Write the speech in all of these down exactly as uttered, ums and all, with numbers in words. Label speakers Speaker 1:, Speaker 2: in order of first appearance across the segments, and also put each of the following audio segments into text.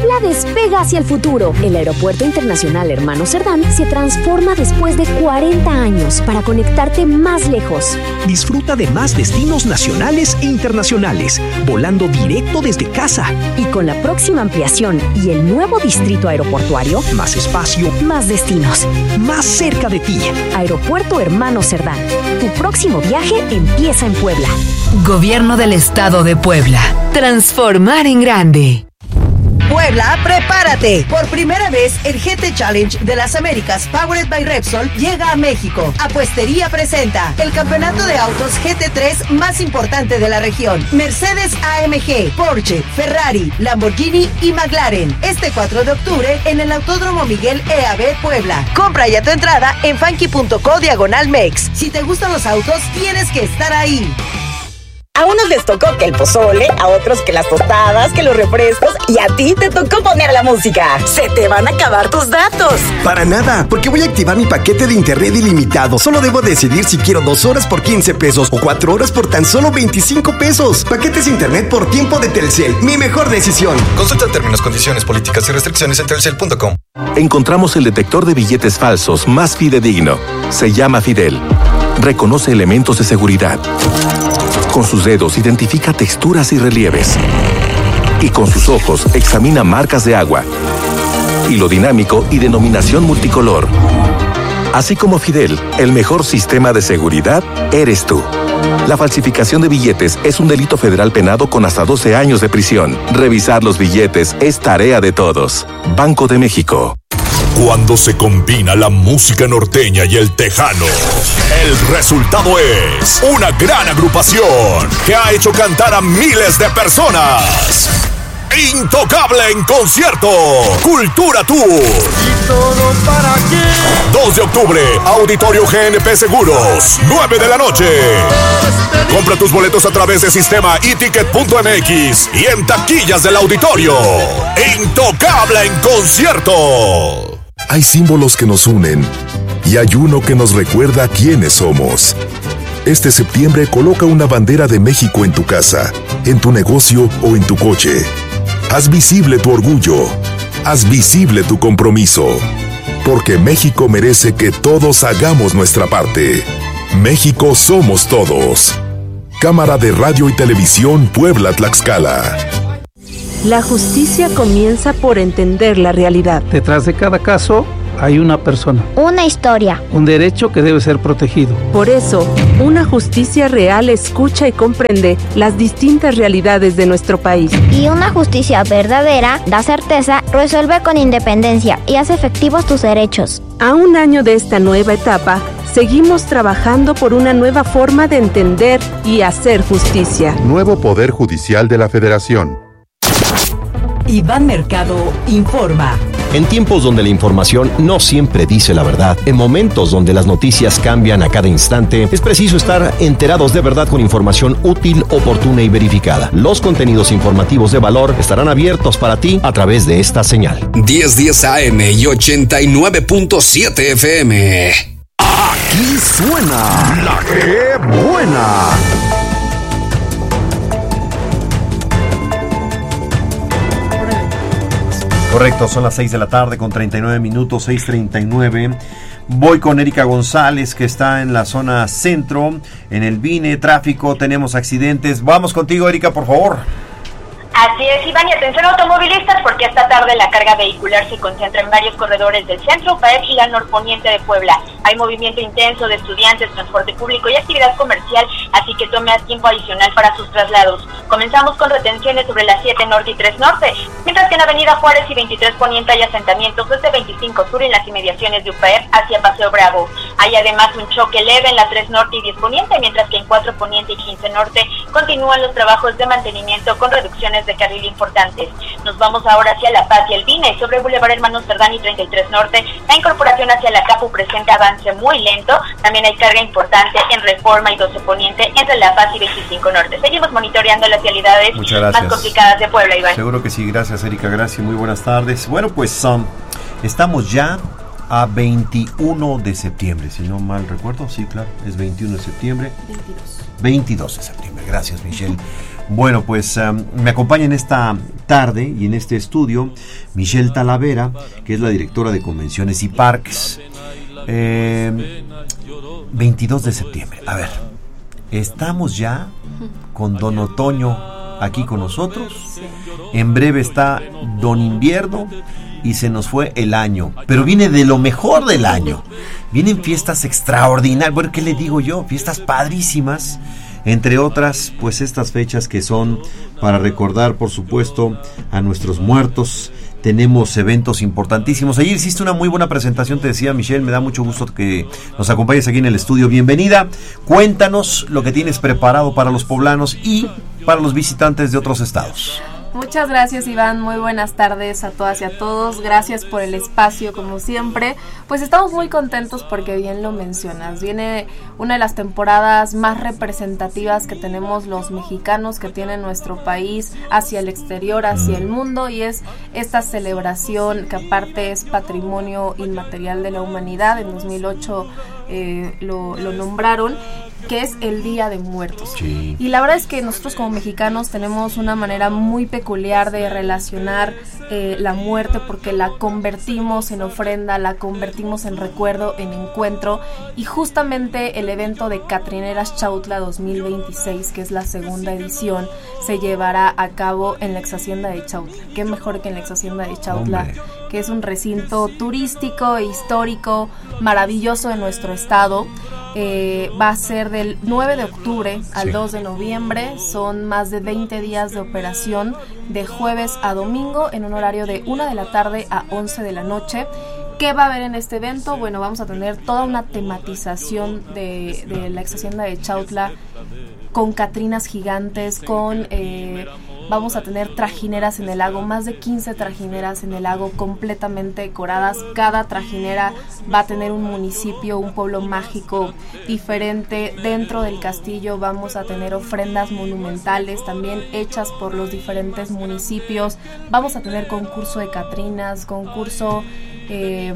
Speaker 1: Puebla despega hacia el futuro. El Aeropuerto Internacional Hermano Cerdán se transforma después de cuarenta años para conectarte más lejos.
Speaker 2: Disfruta de más destinos nacionales e internacionales, volando directo desde casa.
Speaker 1: Y con la próxima ampliación y el nuevo distrito aeroportuario,
Speaker 2: más espacio,
Speaker 1: más destinos,
Speaker 2: más cerca de ti.
Speaker 1: Aeropuerto Hermano Cerdán. Tu próximo viaje empieza en Puebla.
Speaker 3: Gobierno del Estado de Puebla. Transformar en grande.
Speaker 4: Puebla, prepárate. Por primera vez, el G T Challenge de las Américas Powered by Repsol llega a México. Apuestería presenta el campeonato de autos G T tres más importante de la región. Mercedes A M G, Porsche, Ferrari, Lamborghini y McLaren. Este cuatro de octubre en el Autódromo Miguel E A B Puebla. Compra ya tu entrada en funky punto co diagonal mex. Si te gustan los autos, tienes que estar ahí.
Speaker 5: A unos les tocó que el pozole, a otros que las tostadas, que los refrescos, y a ti te tocó poner la música. Se te van a acabar tus datos.
Speaker 6: Para nada, porque voy a activar mi paquete de internet ilimitado. Solo debo decidir si quiero dos horas por quince pesos o cuatro horas por tan solo veinticinco pesos. Paquetes internet por tiempo de Telcel. Mi mejor decisión.
Speaker 7: Consulta términos, condiciones, políticas y restricciones en telcel punto com.
Speaker 8: Encontramos el detector de billetes falsos más fidedigno. Se llama Fidel. Reconoce elementos de seguridad. Con sus dedos identifica texturas y relieves. Y con sus ojos examina marcas de agua. Hilo dinámico y denominación multicolor. Así como Fidel, el mejor sistema de seguridad eres tú. La falsificación de billetes es un delito federal penado con hasta doce años de prisión. Revisar los billetes es tarea de todos. Banco de México.
Speaker 9: Cuando se combina la música norteña y el tejano, el resultado es una gran agrupación que ha hecho cantar a miles de personas. Intocable en concierto, Cultura Tour.
Speaker 10: ¿Y todo para qué?
Speaker 9: dos de octubre, Auditorio G N P Seguros, nueve de la noche. Compra tus boletos a través de sistema e ticket punto m x y en taquillas del auditorio. Intocable en concierto.
Speaker 11: Hay símbolos que nos unen y hay uno que nos recuerda quiénes somos. Este septiembre coloca una bandera de México en tu casa, en tu negocio o en tu coche. Haz visible tu orgullo. Haz visible tu compromiso. Porque México merece que todos hagamos nuestra parte. México somos todos. Cámara de Radio y Televisión Puebla-Tlaxcala.
Speaker 12: La justicia comienza por entender la realidad.
Speaker 13: Detrás de cada caso hay una persona.
Speaker 14: Una historia.
Speaker 13: Un derecho que debe ser protegido.
Speaker 12: Por eso, una justicia real escucha y comprende las distintas realidades de nuestro país.
Speaker 14: Y una justicia verdadera da certeza, resuelve con independencia y hace efectivos tus derechos.
Speaker 12: A un año de esta nueva etapa, seguimos trabajando por una nueva forma de entender y hacer justicia.
Speaker 15: Nuevo Poder Judicial de la Federación.
Speaker 3: Iván Mercado informa.
Speaker 16: En tiempos donde la información no siempre dice la verdad, en momentos donde las noticias cambian a cada instante, es preciso estar enterados de verdad con información útil, oportuna y verificada. Los contenidos informativos de valor estarán abiertos para ti a través de esta señal.
Speaker 17: diez diez A M y ochenta y nueve punto siete F M.
Speaker 18: Aquí suena la que buena.
Speaker 19: Correcto, son las seis de la tarde con treinta y nueve minutos, seis treinta y nueve. Voy con Erika González, que está en la zona centro, en el V I N E, tráfico, tenemos accidentes. Vamos contigo, Erika, por favor.
Speaker 20: Así es, Iván, y atención automovilistas, porque esta tarde la carga vehicular se concentra en varios corredores del centro, P A E P y la norponiente de Puebla. Hay movimiento intenso de estudiantes, transporte público y actividad comercial, así que tome más tiempo adicional para sus traslados. Comenzamos con retenciones sobre la siete Norte y tres Norte, mientras que en Avenida Juárez y veintitrés Poniente hay asentamientos desde veinticinco Sur en las inmediaciones de U P A E P hacia Paseo Bravo. Hay además un choque leve en la tres Norte y diez Poniente, mientras que en cuatro Poniente y quince Norte continúan los trabajos de mantenimiento con reducciones de carril importantes. Nos vamos ahora hacia La Paz y el V I N E, sobre Boulevard Hermanos Cerdán y treinta y tres Norte. La incorporación hacia la Capu presenta avance muy lento. También hay carga importante en Reforma y doce Poniente entre La Paz y veinticinco Norte. Seguimos monitoreando las vialidades más complicadas de Puebla, Iván.
Speaker 19: Seguro que sí, gracias, Erika, gracias, muy buenas tardes. Bueno, pues um, estamos ya a veintiuno de septiembre, si no mal recuerdo. Sí, claro, es veintiuno de septiembre. veintidós. veintidós de septiembre, gracias, Michelle. Bueno, pues um, me acompaña en esta tarde y en este estudio Michelle Talavera, que es la directora de Convenciones y Parques. Eh, veintidós de septiembre. A ver, estamos ya con Don Otoño aquí con nosotros. En breve está Don Invierno y se nos fue el año. Pero viene de lo mejor del año. Vienen fiestas extraordinarias. Bueno, ¿qué le digo yo? Fiestas padrísimas. Entre otras, pues estas fechas que son para recordar, por supuesto, a nuestros muertos. Tenemos eventos importantísimos. Ayer hiciste una muy buena presentación, te decía Michelle, me da mucho gusto que nos acompañes aquí en el estudio. Bienvenida. Cuéntanos lo que tienes preparado para los poblanos y para los visitantes de otros estados.
Speaker 21: Muchas gracias, Iván, muy buenas tardes a todas y a todos, gracias por el espacio como siempre. Pues estamos muy contentos porque bien lo mencionas, viene una de las temporadas más representativas que tenemos los mexicanos, que tiene nuestro país hacia el exterior, hacia el mundo, y es esta celebración que aparte es patrimonio inmaterial de la humanidad. En dos mil ocho eh, lo, lo nombraron, que es el Día de Muertos. Sí. Y la verdad es que nosotros como mexicanos tenemos una manera muy peculiar de relacionar eh, la muerte, porque la convertimos en ofrenda, la convertimos en recuerdo, en encuentro, y justamente el evento de Catrineras Chautla dos mil veintiséis, que es la segunda edición, se llevará a cabo en la ex hacienda de Chautla. Qué mejor que en la ex hacienda de Chautla, Hombre. que es un recinto turístico e histórico maravilloso de nuestro estado. Eh, va a ser del nueve de octubre al sí. dos de noviembre, son más de veinte días de operación, de jueves a domingo, en un horario de una de la tarde a once de la noche. ¿Qué va a haber en este evento? Bueno, vamos a tener toda una tematización de, de la ex hacienda de Chautla, con catrinas gigantes, con... Eh, vamos a tener trajineras en el lago, más de quince trajineras en el lago completamente decoradas. Cada trajinera va a tener un municipio, un pueblo mágico diferente. Dentro del castillo vamos a tener ofrendas monumentales también hechas por los diferentes municipios. Vamos a tener concurso de catrinas, concurso eh,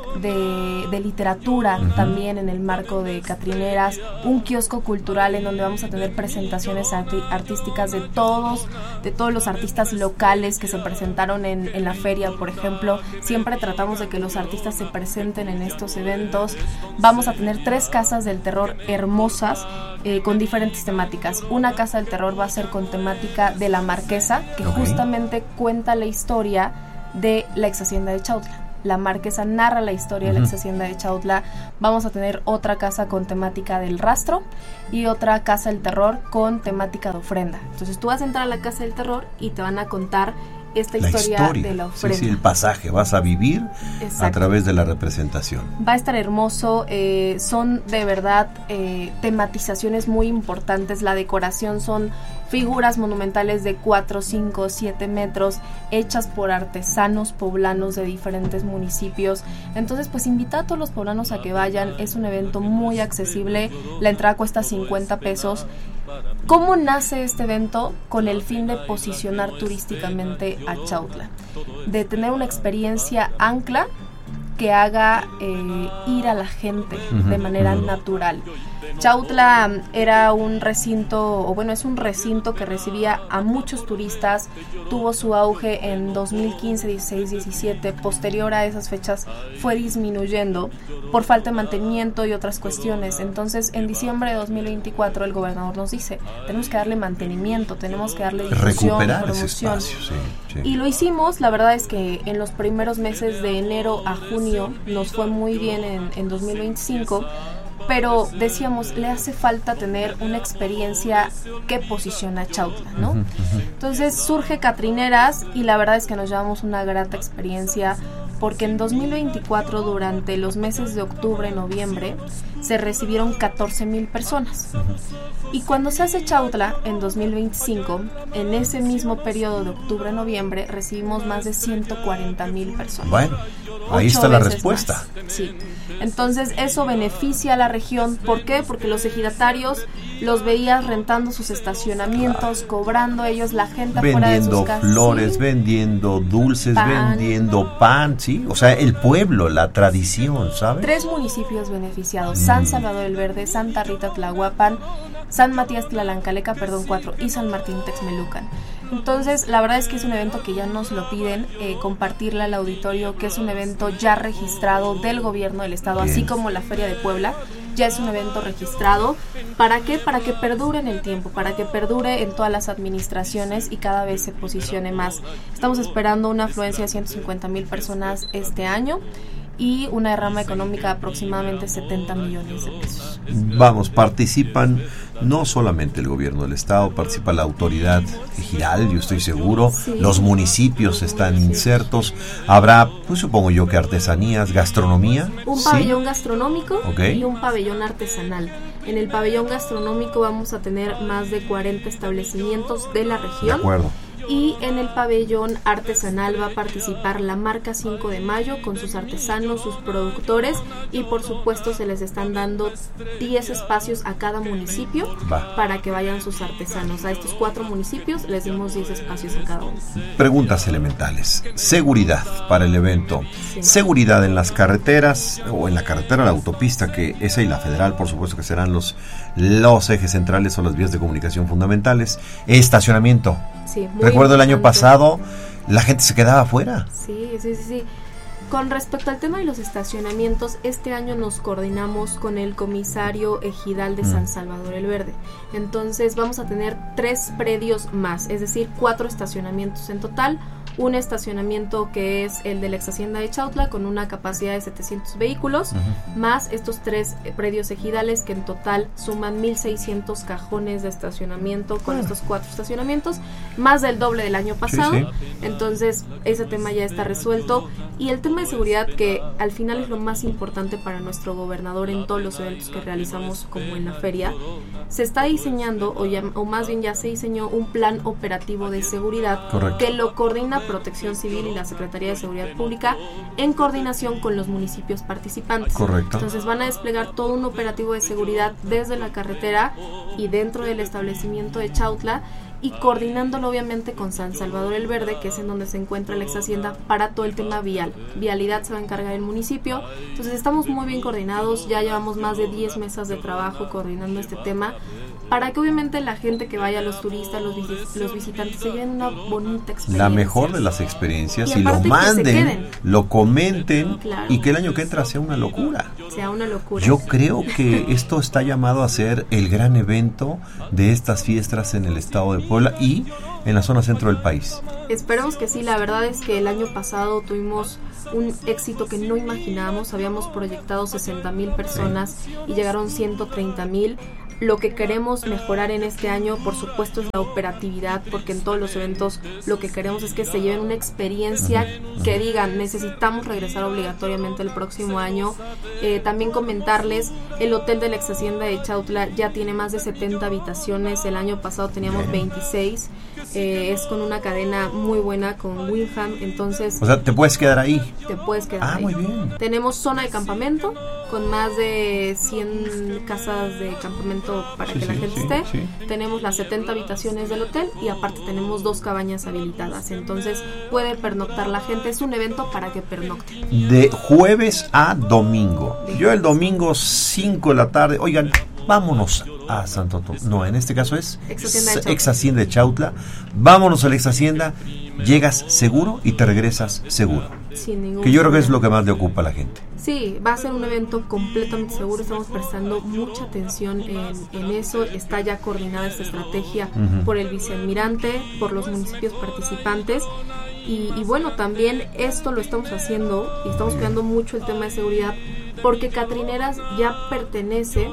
Speaker 21: de, de literatura uh-huh. también en el marco de Catrineras, un kiosco cultural en donde vamos a tener presentaciones arti- artísticas de todos de todos los artistas locales que se presentaron en, en la feria, por ejemplo. Siempre tratamos de que los artistas se presenten en estos eventos. Vamos a tener tres casas del terror hermosas eh, con diferentes temáticas. Una casa del terror va a ser con temática de la Marquesa, que okay. justamente cuenta la historia de la ex hacienda de Chautla. La Marquesa narra la historia uh-huh. de la ex hacienda de Chautla. Vamos a tener otra casa con temática del rastro y otra casa del terror con temática de ofrenda. Entonces tú vas a entrar a la casa del terror y te van a contar esta la historia, historia de la ofrenda.
Speaker 19: Sí, sí, el pasaje, vas a vivir Exacto. a través de la representación.
Speaker 21: Va a estar hermoso, eh, son de verdad eh, tematizaciones muy importantes. La decoración son figuras monumentales de cuatro, cinco, siete metros, hechas por artesanos poblanos de diferentes municipios. Entonces, pues invita a todos los poblanos a que vayan. Es un evento muy accesible, la entrada cuesta cincuenta pesos. ¿Cómo nace este evento? Con el fin de posicionar turísticamente a Chautla, de tener una experiencia ancla que haga eh, ir a la gente uh-huh, de manera uh-huh. natural. Chautla era un recinto, o bueno, es un recinto que recibía a muchos turistas, tuvo su auge en dos mil quince, dieciséis, diecisiete, posterior a esas fechas fue disminuyendo por falta de mantenimiento y otras cuestiones. Entonces, en diciembre de dos mil veinticuatro el gobernador nos dice, tenemos que darle mantenimiento, tenemos que darle difusión,
Speaker 19: recuperar
Speaker 21: promoción.
Speaker 19: Ese espacio, sí, sí.
Speaker 21: Y lo hicimos. La verdad es que en los primeros meses de enero a junio nos fue muy bien en, en dos mil veinticinco, pero decíamos, le hace falta tener una experiencia que posiciona a Chautla, ¿no? Uh-huh, uh-huh. Entonces surge Catrineras y la verdad es que nos llevamos una grata experiencia, porque en dos mil veinticuatro, durante los meses de octubre y noviembre, se recibieron catorce mil personas. Uh-huh. Y cuando se hace Chautla, en dos mil veinticinco, en ese mismo periodo de octubre-noviembre, recibimos más de ciento cuarenta mil personas.
Speaker 19: Bueno, ahí está la respuesta.
Speaker 21: Más. Sí. Entonces, eso beneficia a la región. ¿Por qué? Porque los ejidatarios los veías rentando sus estacionamientos, claro. cobrando ellos, la gente afuera de sus casas.
Speaker 19: Vendiendo flores, sí. vendiendo dulces, pan. vendiendo pan, ¿sí? O sea, el pueblo, la tradición, ¿sabes?
Speaker 21: Tres municipios beneficiados: mm. San Salvador el Verde, Santa Rita Tlahuapan, San Matías Tlalancaleca, perdón, cuatro, y San Martín Texmelucan. Entonces, la verdad es que es un evento que ya nos lo piden, eh, compartirle al auditorio que es un evento ya registrado del gobierno del estado, Bien. así como la Feria de Puebla. Ya es un evento registrado. ¿Para qué? Para que perdure en el tiempo, para que perdure en todas las administraciones y cada vez se posicione más. Estamos esperando una afluencia de ciento cincuenta mil personas este año y una derrama económica de aproximadamente setenta millones de pesos.
Speaker 19: Vamos, participan no solamente el gobierno del estado, participa la autoridad ejidal, yo estoy seguro, sí. los municipios están sí. insertos, habrá, pues supongo yo que artesanías, gastronomía.
Speaker 21: Un ¿sí? pabellón gastronómico okay. y un pabellón artesanal. En el pabellón gastronómico vamos a tener más de cuarenta establecimientos de la región.
Speaker 19: De acuerdo.
Speaker 21: Y en el pabellón artesanal va a participar la marca cinco de mayo con sus artesanos, sus productores y por supuesto se les están dando diez espacios a cada municipio va. para que vayan sus artesanos. A estos cuatro municipios les dimos diez espacios a cada uno.
Speaker 19: Preguntas elementales. Seguridad para el evento. Sí. Seguridad en las carreteras o en la carretera, la autopista, que esa y la federal por supuesto que serán los, los ejes centrales o las vías de comunicación fundamentales. Estacionamiento.
Speaker 21: Sí,
Speaker 19: Recuerdo el año pasado, la gente se quedaba afuera.
Speaker 21: Sí, sí, sí, sí. Con respecto al tema de los estacionamientos, este año nos coordinamos con el comisario ejidal de mm. San Salvador el Verde. Entonces vamos a tener tres predios más, es decir, cuatro estacionamientos en total. Un estacionamiento que es el de la ex hacienda de Chautla con una capacidad de setecientos vehículos, uh-huh. más estos tres predios ejidales que en total suman mil seiscientos cajones de estacionamiento con uh-huh. estos cuatro estacionamientos, más del doble del año pasado. Sí, sí. Entonces ese tema ya está resuelto. Y el tema de seguridad, que al final es lo más importante para nuestro gobernador en todos los eventos que realizamos como en la feria, se está diseñando o, ya, o más bien ya se diseñó un plan operativo de seguridad Correcto. que lo coordina Protección Civil y la Secretaría de Seguridad Pública en coordinación con los municipios participantes.
Speaker 19: Correcto.
Speaker 21: Entonces van a desplegar todo un operativo de seguridad desde la carretera y dentro del establecimiento de Chautla y coordinándolo obviamente con San Salvador el Verde, que es en donde se encuentra la ex hacienda, para todo el tema vial. Vialidad se va a encargar el municipio. Entonces estamos muy bien coordinados, ya llevamos más de diez mesas de trabajo coordinando este tema, para que obviamente la gente que vaya, los turistas, los, vis- los visitantes, se lleven una bonita experiencia.
Speaker 19: La mejor de las experiencias y, y lo manden, lo comenten claro. y que el año que entra sea una locura.
Speaker 21: Sea una locura.
Speaker 19: Yo creo que esto está llamado a ser el gran evento de estas fiestas en el estado de Puebla y en la zona centro del país.
Speaker 21: Esperamos que sí, la verdad es que el año pasado tuvimos un éxito que no imaginábamos, habíamos proyectado sesenta mil personas sí. y llegaron ciento treinta mil. Lo que queremos mejorar en este año, por supuesto, es la operatividad, porque en todos los eventos lo que queremos es que se lleven una experiencia que digan, necesitamos regresar obligatoriamente el próximo año. Eh, también comentarles, el hotel de la ex hacienda de Chautla ya tiene más de setenta habitaciones, el año pasado teníamos veintiséis, eh, es con una cadena muy buena con Wyndham, entonces...
Speaker 19: O sea, ¿te puedes quedar ahí?
Speaker 21: Te puedes quedar
Speaker 19: ah,
Speaker 21: ahí.
Speaker 19: Muy bien.
Speaker 21: Tenemos zona de campamento, con más de cien casas de campamento para sí, que la
Speaker 19: sí,
Speaker 21: gente
Speaker 19: sí,
Speaker 21: esté.
Speaker 19: Sí.
Speaker 21: Tenemos las setenta habitaciones del hotel y aparte tenemos dos cabañas habilitadas. Entonces puede pernoctar la gente. Es un evento para que pernocte.
Speaker 19: De jueves a domingo. De Yo el domingo cinco de la tarde. Oigan, vámonos a Santo Tomás. No, en este caso es
Speaker 21: Ex Hacienda de Chautla.
Speaker 19: Ex Hacienda de Chautla. Vámonos a la Ex Hacienda. Llegas seguro y te regresas seguro.
Speaker 21: Sin ningún
Speaker 19: que yo creo que
Speaker 21: problema.
Speaker 19: es lo que más le ocupa a la gente.
Speaker 21: Sí, va a ser un evento completamente seguro. Estamos prestando mucha atención en, en eso. Está ya coordinada esta estrategia uh-huh. por el vicealmirante, por los municipios participantes. Y, y bueno, también esto lo estamos haciendo y estamos cuidando mucho el tema de seguridad, porque Catrineras ya pertenece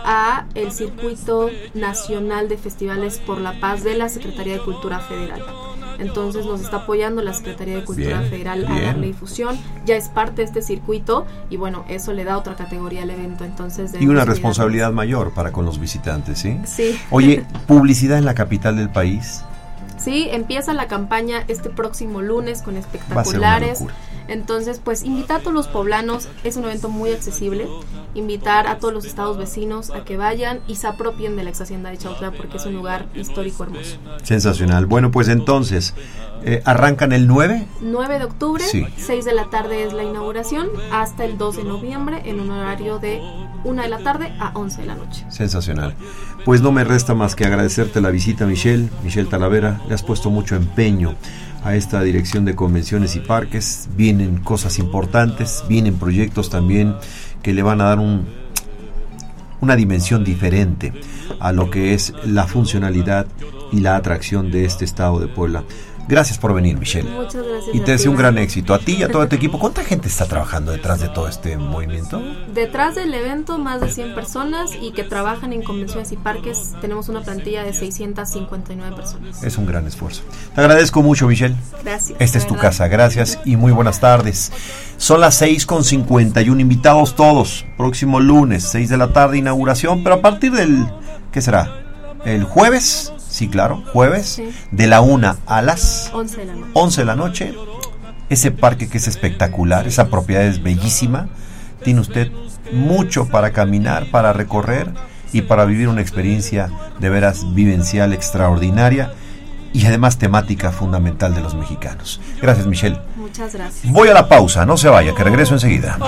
Speaker 21: a el Circuito Nacional de Festivales por la Paz de la Secretaría de Cultura Federal. Entonces nos está apoyando la Secretaría de Cultura
Speaker 19: bien,
Speaker 21: Federal
Speaker 19: bien.
Speaker 21: a darle difusión. Ya es parte de este circuito y bueno, eso le da otra categoría al evento. Entonces
Speaker 19: y una responsabilidad mayor para con los visitantes, ¿sí?
Speaker 21: Sí.
Speaker 19: Oye, publicidad en la capital del país.
Speaker 21: Sí, empieza la campaña este próximo lunes con espectaculares. Entonces, pues invitar a todos los poblanos, es un evento muy accesible, invitar a todos los estados vecinos a que vayan y se apropien de la ex hacienda de Chautla porque es un lugar histórico hermoso.
Speaker 19: Sensacional. Bueno, pues entonces, eh, ¿arrancan el nueve?
Speaker 21: nueve de octubre,
Speaker 19: Sí.
Speaker 21: seis de la tarde es la inauguración, hasta el dos de noviembre en un horario de una de la tarde a once de la noche.
Speaker 19: Sensacional. Pues no me resta más que agradecerte la visita, Michelle. Michelle Talavera, le has puesto mucho empeño a esta dirección de convenciones y parques. Vienen cosas importantes, vienen proyectos también que le van a dar un, una dimensión diferente a lo que es la funcionalidad y la atracción de este estado de Puebla. Gracias por venir, Michelle.
Speaker 21: Muchas gracias.
Speaker 19: Y te
Speaker 21: a
Speaker 19: deseo
Speaker 21: ti.
Speaker 19: un gran éxito a ti y a todo tu equipo. ¿Cuánta gente está trabajando detrás de todo este movimiento?
Speaker 21: Detrás del evento, más de cien personas y que trabajan en convenciones y parques, tenemos una plantilla de seiscientas cincuenta y nueve personas.
Speaker 19: Es un gran esfuerzo. Te agradezco mucho, Michelle.
Speaker 21: Gracias.
Speaker 19: Esta es tu
Speaker 21: ¿verdad?
Speaker 19: casa. Gracias y muy buenas tardes. Son las seis con cincuenta y uno, invitados todos. Próximo lunes, seis de la tarde, inauguración, pero a partir del, ¿qué será? El jueves, sí, claro, jueves,
Speaker 21: Sí.
Speaker 19: de la una a las
Speaker 21: once de la noche.
Speaker 19: once de la noche. Ese parque que es espectacular, esa propiedad es bellísima. Tiene usted mucho para caminar, para recorrer y para vivir una experiencia de veras vivencial extraordinaria y además temática fundamental de los mexicanos. Gracias, Michelle.
Speaker 21: Muchas gracias.
Speaker 19: Voy a la pausa, no se vaya, que regreso enseguida.